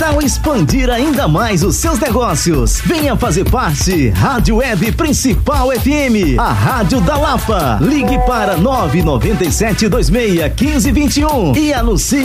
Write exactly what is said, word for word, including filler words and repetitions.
tal expandir ainda mais os seus negócios? Venha fazer parte. Rádio Web Principal F M, a rádio da Lapa. Ligue para nove nove sete dois seis um cinco dois um e anuncie